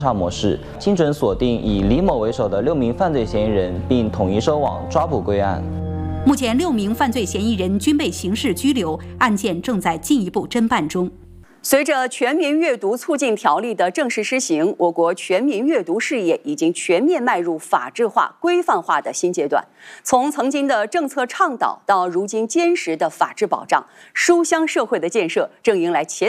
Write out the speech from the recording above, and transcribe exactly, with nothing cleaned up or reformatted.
查模式，精准锁定以李某为首的六名犯罪嫌疑人，并统一收网，抓捕归案。 目前，六名犯罪嫌疑人均被刑事拘留，案件正在进一步侦办中。 随着全民阅读促进条例的正式施行，我国全民阅读事业已经全面迈入法治化、规范化的新阶段。从曾经的政策倡导到如今坚实的法治保障，书香社会的建设正迎来前。